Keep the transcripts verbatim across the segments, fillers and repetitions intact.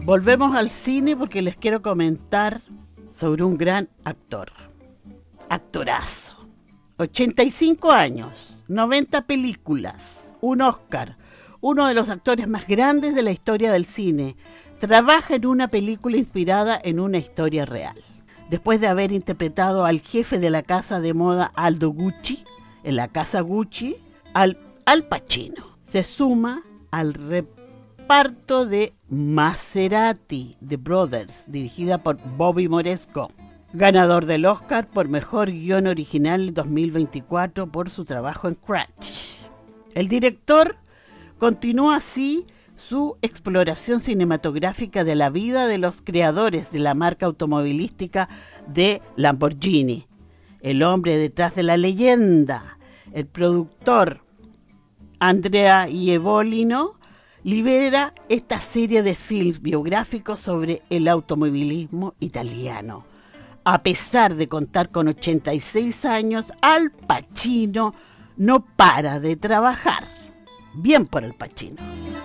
Volvemos al cine porque les quiero comentar sobre un gran actor. Actorazo. ochenta y cinco años, noventa películas, un Oscar, uno de los actores más grandes de la historia del cine. Trabaja en una película inspirada en una historia real. Después de haber interpretado al jefe de la casa de moda Aldo Gucci, en la casa Gucci, al, Al Pacino se suma al reparto de Maserati, The Brothers, dirigida por Bobby Moresco, ganador del Oscar por Mejor Guión Original dos mil veinticuatro por su trabajo en Crash. El director continúa así su exploración cinematográfica de la vida de los creadores de la marca automovilística de Lamborghini, el hombre detrás de la leyenda. El productor Andrea Ievolino lidera esta serie de films biográficos sobre el automovilismo italiano. A pesar de contar con ochenta y seis años, Al Pacino no para de trabajar. Bien por Al Pacino.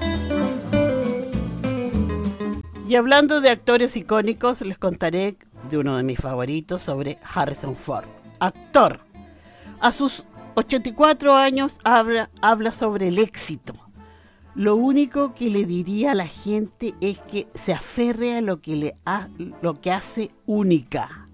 Y hablando de actores icónicos, les contaré de uno de mis favoritos sobre Harrison Ford. Actor. A sus ochenta y cuatro años habla, habla sobre el éxito. Lo único que le diría a la gente es que se aferre a lo que, le ha, lo que hace única.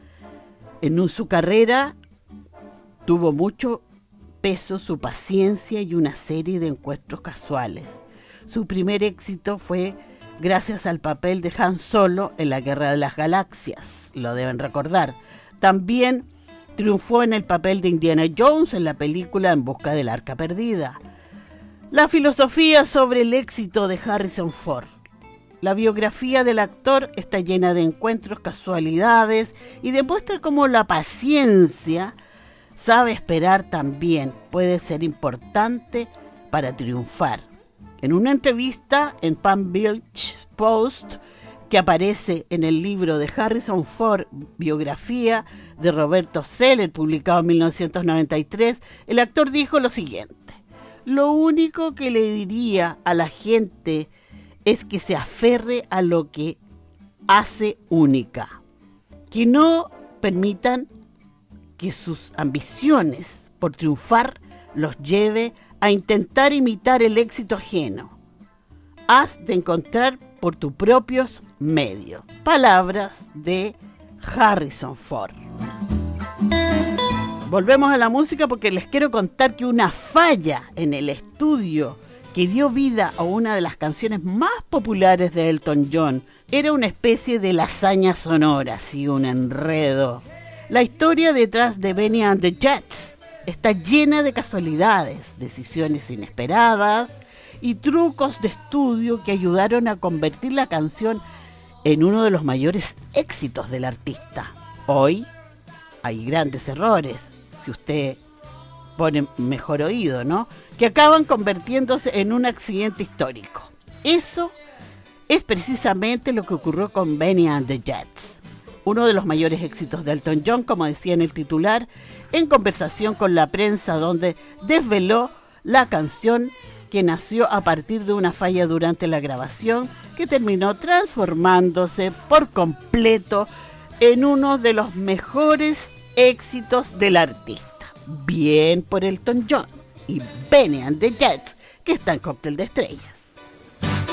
En su carrera tuvo mucho peso su paciencia y una serie de encuentros casuales. Su primer éxito fue gracias al papel de Han Solo en la Guerra de las Galaxias, lo deben recordar. También triunfó en el papel de Indiana Jones en la película En busca del Arca Perdida. La filosofía sobre el éxito de Harrison Ford. La biografía del actor está llena de encuentros, casualidades y demuestra cómo la paciencia, sabe esperar también, puede ser importante para triunfar. En una entrevista en Palm Beach Post, que aparece en el libro de Harrison Ford, biografía de Roberto Seller, publicado en mil novecientos noventa y tres, el actor dijo lo siguiente: lo único que le diría a la gente es que se aferre a lo que hace única, que no permitan que sus ambiciones por triunfar los lleve a intentar imitar el éxito ajeno. Has de encontrar por tus propios medios. Palabras de Harrison Ford. Volvemos a la música porque les quiero contar que una falla en el estudio que dio vida a una de las canciones más populares de Elton John era una especie de lasaña sonora, así un enredo. La historia detrás de Benny and the Jets está llena de casualidades, decisiones inesperadas y trucos de estudio que ayudaron a convertir la canción en uno de los mayores éxitos del artista. Hoy hay grandes errores, si usted pone mejor oído, ¿no?, que acaban convirtiéndose en un accidente histórico. Eso es precisamente lo que ocurrió con Benny and the Jets, uno de los mayores éxitos de Elton John, como decía en el titular, en conversación con la prensa, donde desveló la canción que nació a partir de una falla durante la grabación que terminó transformándose por completo en uno de los mejores éxitos del artista. Bien por Elton John y Benny and the Jets, que está en Cóctel de Estrellas.